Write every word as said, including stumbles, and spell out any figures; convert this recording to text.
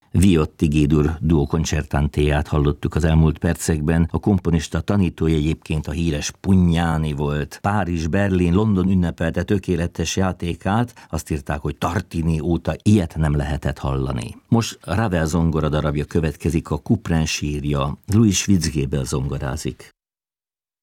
Viotti G-dur duo concertantéját hallottuk az elmúlt percekben. A komponista tanítója egyébként a híres Pugnani volt. Párizs, Berlin, London ünnepelte tökéletes játékát, azt írták, hogy Tartini óta ilyet nem lehetett hallani. Most Ravel zongora darabja következik, a Couperin sírja. Louis Schwitzgebel zongorázik.